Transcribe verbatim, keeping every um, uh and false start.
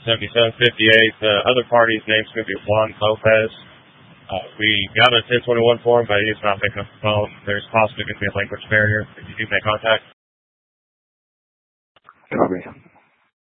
seventy-seven fifty-eight. The other party's name's going to be Juan Lopez. Uh, we got a ten twenty-one for him, but he's not picking up the phone. There's possibly going to be a language barrier if you do make contact. Copy.